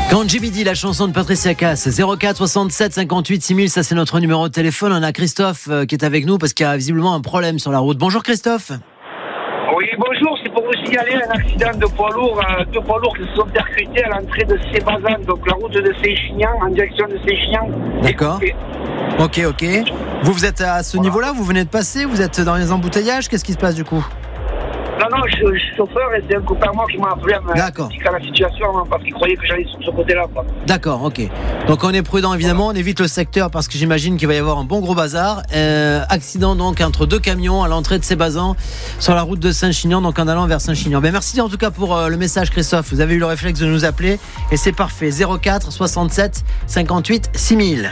Quand JBD, la chanson de Patricia Cass, 04 67 58 6000, ça c'est notre numéro de téléphone. On a Christophe qui est avec nous parce qu'il y a visiblement un problème sur la route. Bonjour Christophe. Oui, bonjour, c'est pour vous signaler un accident de poids lourd, deux poids lourds qui se sont percutés à l'entrée de Sébazan, donc la route de Séchignan, en direction de Séchignan. D'accord. Ok. Vous êtes à ce niveau-là, vous venez de passer, vous êtes dans les embouteillages, qu'est-ce qui se passe du coup ? Non, je suis chauffeur et c'est un copain à moi qui m'a appelé à m'expliquer la situation parce qu'il croyait que j'allais sur ce côté-là. Quoi. D'accord, ok. Donc on est prudent évidemment, on évite le secteur parce que j'imagine qu'il va y avoir un bon gros bazar. Accident donc entre deux camions à l'entrée de Sébazan sur la route de Saint-Chinian, donc en allant vers Saint-Chinian. Merci en tout cas pour le message Christophe, vous avez eu le réflexe de nous appeler et c'est parfait. 04 67 58 6000.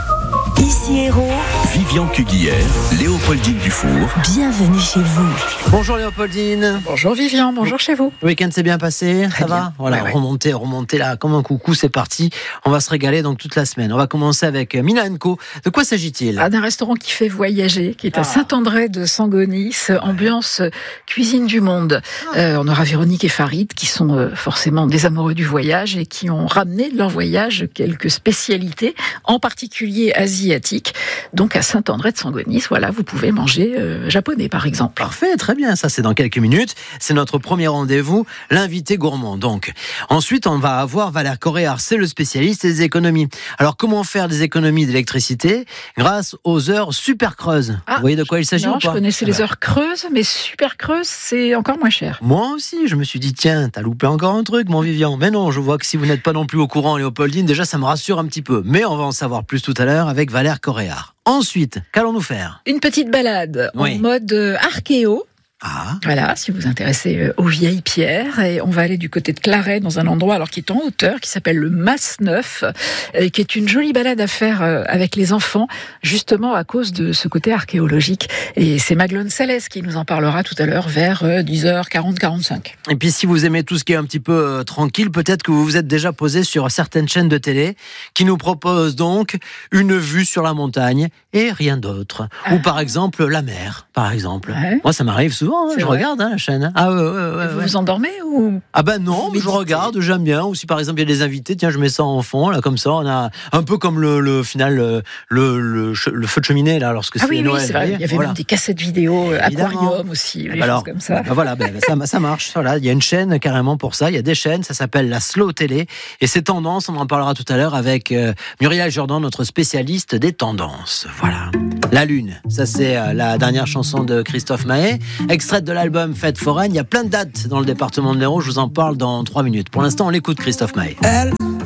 Ici Hérault, Vivian Cuguière, Léopoldine Dufour. Bienvenue chez vous. Bonjour Léopoldine. Bonjour Vivian, bonjour chez vous. Le week-end s'est bien passé, Très ça bien. va ? Voilà, Ouais. remonter là comme un coucou, c'est parti. On va se régaler donc toute la semaine. On va commencer avec Mina & Co. De quoi s'agit-il ? D'un restaurant qui fait voyager, qui est à Saint-André de Sangonis, ambiance cuisine du monde. On aura Véronique et Farid qui sont forcément des amoureux du voyage et qui ont ramené de leur voyage quelques spécialités, en particulier asiatiques. Donc à Saint-André de Sangonis, voilà, vous pouvez manger japonais par exemple. Parfait, très bien, ça c'est dans quelques minutes. C'est notre premier rendez-vous, l'invité gourmand. Donc, ensuite on va avoir Valère Coréard, c'est le spécialiste des économies. Alors comment faire des économies d'électricité grâce aux heures super creuses ? Vous voyez de quoi il s'agit Non, ou pas ? je connaissais les heures creuses, mais super creuses, c'est encore moins cher. Moi aussi, je me suis dit, tiens, t'as loupé encore un truc, mon Vivian. Mais non, je vois que si vous n'êtes pas non plus au courant, Léopoldine, déjà, ça me rassure un petit peu. Mais on va en savoir plus tout à l'heure avec Valère Coréard. Ensuite, qu'allons-nous faire ? Une petite balade Oui. en mode archéo. Ah, Voilà, si vous vous intéressez aux vieilles pierres, et on va aller du côté de Claret dans un endroit alors qui est en hauteur, qui s'appelle le Mas Neuf, et qui est une jolie balade à faire avec les enfants, justement à cause de ce côté archéologique. Et c'est Maglone Salès qui nous en parlera tout à l'heure vers 10h40-45. et puis si vous aimez tout ce qui est un petit peu tranquille, peut-être que vous vous êtes déjà posé sur certaines chaînes de télé qui nous proposent donc une vue sur la montagne et rien d'autre. Ou par exemple la mer, par exemple. Ouais. Moi, ça m'arrive souvent, C'est je vrai. regarde la chaîne. Ah ouais. Vous vous endormez ou Ah ben non, mais je Méditer. regarde, j'aime bien. Ou si par exemple il y a des invités, tiens, je mets ça en fond, là comme ça, on a un peu comme le final, le feu de cheminée là, lorsque c'est Noël. c'est vrai. Il y avait Voilà. même des cassettes vidéo, Évidemment. aquarium aussi, des Alors, choses comme ça. voilà, ça marche. Voilà, il y a une chaîne carrément pour ça. Il y a des chaînes, ça s'appelle la Slow Télé. Et c'est tendance, on en parlera tout à l'heure avec Muriel Jourdan, notre spécialiste des tendances. Voilà. La Lune, ça c'est la dernière chanson de Christophe Maé, extraite de l'album Fête foraine. Il y a plein de dates dans le département de l'Hérault, je vous en parle dans 3 minutes. Pour l'instant, on l'écoute Christophe Maé. Elle